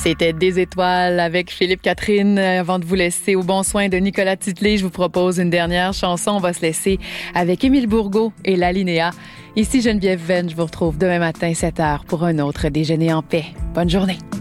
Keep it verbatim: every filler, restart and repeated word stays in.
C'était Des étoiles avec Philippe Catherine. Avant de vous laisser au bon soin de Nicolas Titley, je vous propose une dernière chanson. On va se laisser avec Émile Bourgault et l'Alinéa. Ici Geneviève Venn, je vous retrouve demain matin sept heures pour un autre Déjeuner en paix. Bonne journée.